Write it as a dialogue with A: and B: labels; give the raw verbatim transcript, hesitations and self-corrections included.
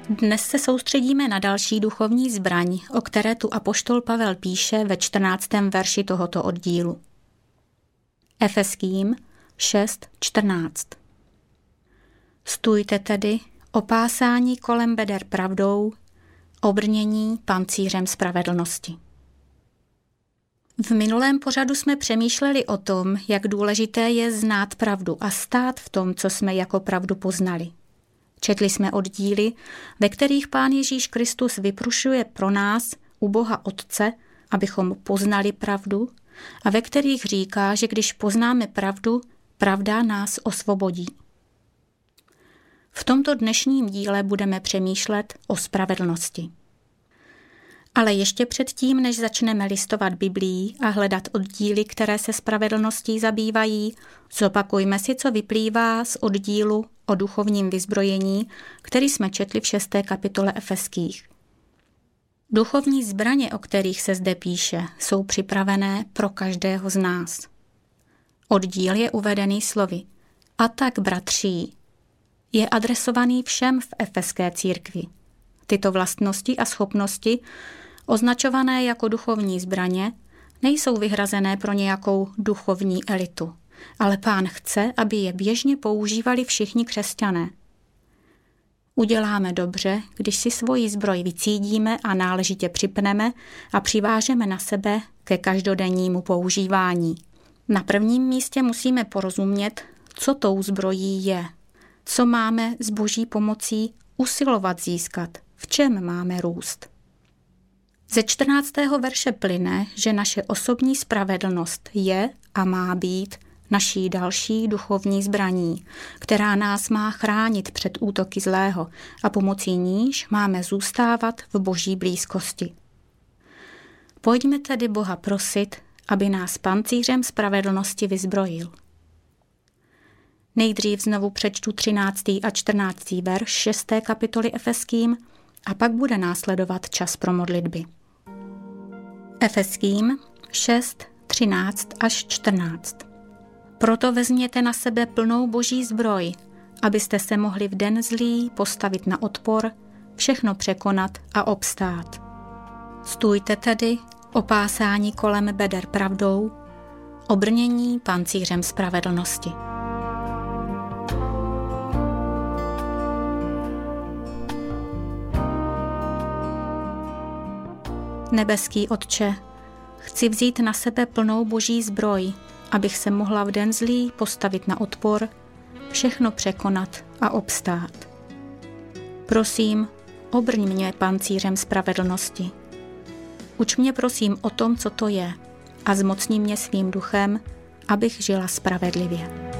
A: Dnes se soustředíme na další duchovní zbraň, o které tu apoštol Pavel píše ve čtrnáctém verši tohoto oddílu. Efeským šest čtrnáct. Stůjte tedy, opásání kolem beder pravdou, obrnění pancířem spravedlnosti. V minulém pořadu jsme přemýšleli o tom, jak důležité je znát pravdu a stát v tom, co jsme jako pravdu poznali. Četli jsme oddíly, ve kterých Pán Ježíš Kristus vyprušuje pro nás u Boha Otce, abychom poznali pravdu, a ve kterých říká, že když poznáme pravdu, pravda nás osvobodí. V tomto dnešním díle budeme přemýšlet o spravedlnosti. Ale ještě předtím, než začneme listovat Biblií a hledat oddíly, které se spravedlností zabývají, zopakujme si, co vyplývá z oddílu o duchovním vyzbrojení, který jsme četli v šesté kapitole Efeských. Duchovní zbraně, o kterých se zde píše, jsou připravené pro každého z nás. Oddíl je uvedený slovy a tak, bratří, je adresovaný všem v efeské církvi. Tyto vlastnosti a schopnosti, označované jako duchovní zbraně, nejsou vyhrazené pro nějakou duchovní elitu, ale Pán chce, aby je běžně používali všichni křesťané. Uděláme dobře, když si svoji zbroj vycídíme a náležitě připneme a přivážeme na sebe ke každodennímu používání. Na prvním místě musíme porozumět, co tou zbrojí je, co máme s Boží pomocí usilovat získat, v čem máme růst. Ze čtrnáctého verše plyne, že naše osobní spravedlnost je a má být naší další duchovní zbraní, která nás má chránit před útoky zlého a pomocí níž máme zůstávat v Boží blízkosti. Pojďme tedy Boha prosit, aby nás pancířem spravedlnosti vyzbrojil. Nejdřív znovu přečtu třináctý a čtrnáctý verš šesté kapitoly Efeským a pak bude následovat čas pro modlitby. Efeským šest třináct až čtrnáct. Proto vezměte na sebe plnou Boží zbroj, abyste se mohli v den zlý postavit na odpor, všechno překonat a obstát. Stůjte tedy, opásání kolem beder pravdou, obrnění pancířem spravedlnosti. Nebeský Otče, chci vzít na sebe plnou Boží zbroj, abych se mohla v den zlý postavit na odpor, všechno překonat a obstát. Prosím, obrň mě pancířem spravedlnosti. Uč mě prosím o tom, co to je, a zmocni mě svým duchem, abych žila spravedlivě.